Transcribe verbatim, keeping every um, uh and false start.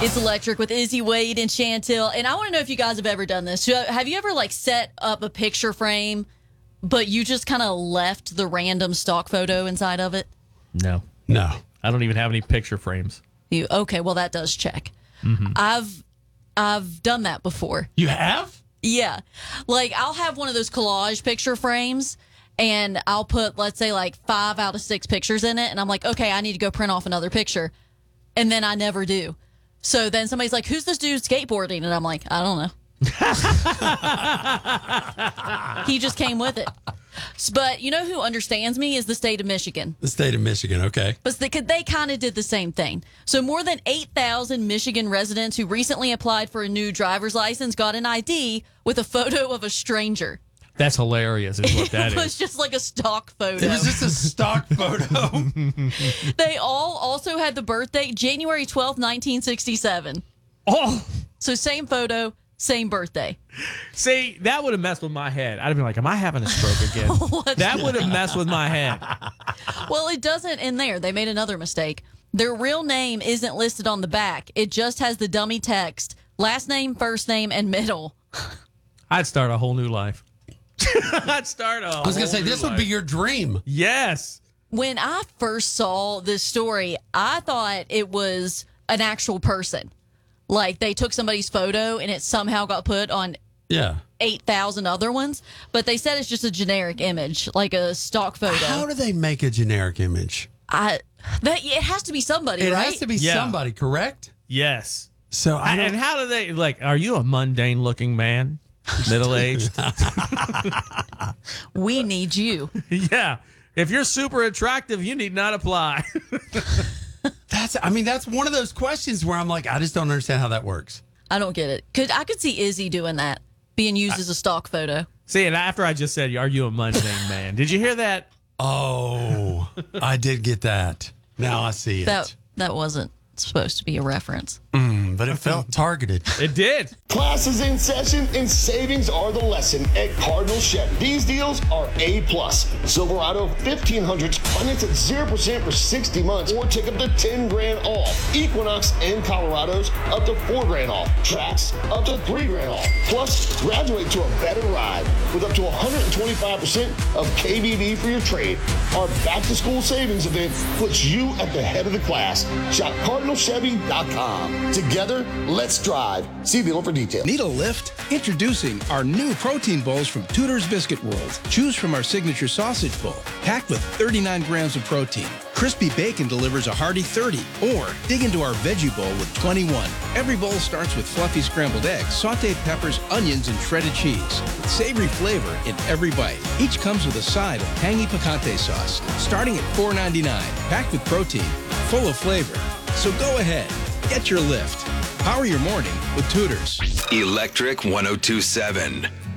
It's Electric with Izzy, Wade, and Chantel. And I want to know if you guys have ever done this. Have you ever, like, set up a picture frame, but you just kind of left the random stock photo inside of it? No. No. I don't even have any picture frames. You Okay, well, that does check. Mm-hmm. I've I've done that before. You have? Yeah. Like, I'll have one of those collage picture frames, and I'll put, let's say, like, five out of six pictures in it, and I'm like, okay, I need to go print off another picture. And then I never do. So then somebody's like, who's this dude skateboarding? And I'm like, I don't know. He just came with it. But you know who understands me is the state of Michigan. The state of Michigan, okay. But they, they kind of did the same thing. So more than eight thousand Michigan residents who recently applied for a new driver's license got an I D with a photo of a stranger. That's hilarious, is what that is. It was is. just like a stock photo. It was just a stock photo. They all also had the birthday January twelfth, nineteen sixty-seven. Oh! So same photo, same birthday. See, that would have messed with my head. I'd have been like, am I having a stroke again? That would have messed with my head. Well, it doesn't in there. They made another mistake. Their real name isn't listed on the back. It just has the dummy text, last name, first name, and middle. I'd start a whole new life. I'd start a I was going to say, this life. would be your dream. Yes. When I first saw this story, I thought it was an actual person. Like, they took somebody's photo and it somehow got put on yeah. eight thousand other ones. But they said it's just a generic image, like a stock photo. How do they make a generic image? I that It has to be somebody, it right? It has to be yeah. somebody, correct? Yes. So I And how do they, like, are you a mundane-looking man? Middle-aged? We need you. Yeah. If you're super attractive, you need not apply. That's, I mean, that's one of those questions where I'm like, I just don't understand how that works. I don't get it. Could I could see Izzy doing that, being used I, as a stock photo. See, and after I just said, are you a mundane man? Did you hear that? Oh, I did get that. Now I see it. That, that wasn't supposed to be a reference. Mm, but it felt targeted. It did. Class is in session and savings are the lesson at Cardinal Chevy. These deals are A plus. Silverado fifteen hundreds finance at zero percent for sixty months or take up to ten grand off. Equinox and Colorados up to four grand off. Trax up to three grand off. Plus, graduate to a better ride with up to one hundred twenty-five percent of K B B for your trade. Our back to school savings event puts you at the head of the class. Shop Cardinal Chevy dot com. Together, let's drive. See dealer for details. Need a lift? Introducing our new protein bowls from Tudor's Biscuit World. Choose from our signature sausage bowl, packed with thirty-nine grams of protein. Crispy bacon delivers a hearty thirty. Or dig into our veggie bowl with twenty-one. Every bowl starts with fluffy scrambled eggs, sauteed peppers, onions, and shredded cheese. With savory flavor in every bite. Each comes with a side of tangy picante sauce, starting at four ninety-nine. Packed with protein, full of flavor. So go ahead, get your lift. Power your morning with Tudor's. Electric one oh two seven.